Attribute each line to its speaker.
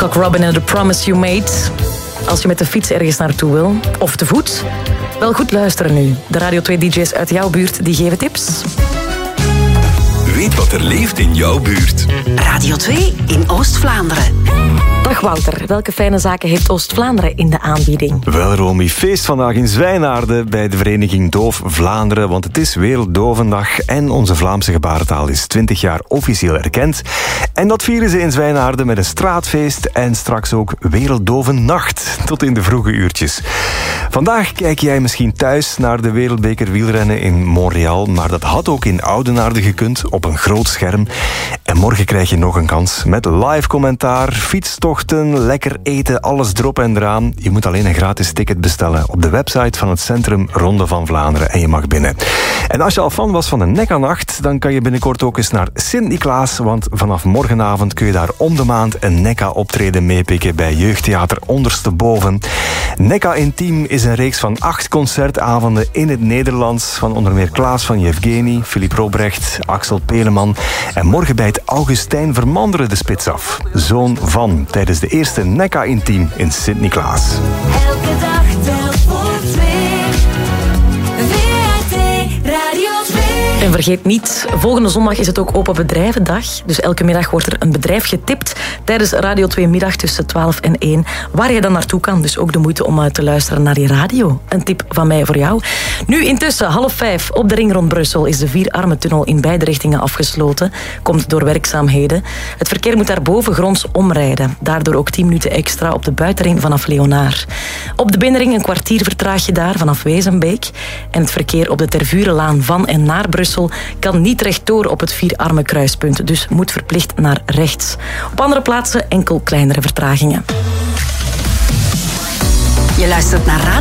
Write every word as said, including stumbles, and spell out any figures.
Speaker 1: Cock Robin en The Promise You Made. Als je met de fiets ergens naartoe wil, of te voet, wel goed luisteren nu. De Radio twee D J's uit jouw buurt die geven tips.
Speaker 2: Weet wat er leeft in jouw buurt.
Speaker 3: Radio twee in Oost-Vlaanderen.
Speaker 1: Dag Wouter, welke fijne zaken heeft Oost-Vlaanderen in de aanbieding?
Speaker 4: Wel Romy, feest vandaag in Zwijnaarden bij de vereniging Doof Vlaanderen, want het is Werelddovendag en onze Vlaamse gebarentaal is twintig jaar officieel erkend. En dat vieren ze in Zwijnaarden met een straatfeest en straks ook Werelddovennacht tot in de vroege uurtjes. Vandaag kijk jij misschien thuis naar de Wereldbeker wielrennen in Montreal, maar dat had ook in Oudenaarde gekund op een groot scherm. En morgen krijg je nog een kans met live commentaar, fietstochten, lekker eten, alles erop en eraan. Je moet alleen een gratis ticket bestellen op de website van het Centrum Ronde van Vlaanderen en je mag binnen. En als je al fan was van de Nekka-nacht, dan kan je binnenkort ook eens naar Sint-Niklaas, want vanaf morgenavond kun je daar om de maand een Nekka-optreden meepikken bij Jeugdtheater Ondersteboven. Nekka Intiem is een reeks van acht concertavonden in het Nederlands van onder meer Klaas van Yevgeny, Philippe Robrecht, Axel Peleman en morgen bij het Augustijn Vermanderen de spits af. Zoon van, tijdens de eerste Nekka Intiem in Sint-Niklaas.
Speaker 5: Elke dag telt voor twee. V R T Radio twee.
Speaker 1: En vergeet niet, volgende zondag is het ook Open Bedrijvendag. Dus elke middag wordt er een bedrijf getipt tijdens Radio twee middag tussen twaalf en één. Waar je dan naartoe kan. Dus ook de moeite om te luisteren naar die radio. Een tip van mij voor jou. Nu intussen, half vijf, op de ring rond Brussel is de Vierarmentunnel in beide richtingen afgesloten. Komt door werkzaamheden. Het verkeer moet daar bovengronds omrijden. Daardoor ook tien minuten extra op de buitenring vanaf Leonaar. Op de binnenring een kwartier vertraag je daar vanaf Wezenbeek. En het verkeer op de Tervurenlaan van en naar Brussel kan niet rechtdoor op het Vierarmenkruispunt. Dus moet verplicht naar rechts. Op andere plaatsen enkel kleinere vertragingen.
Speaker 3: Je luistert naar Radio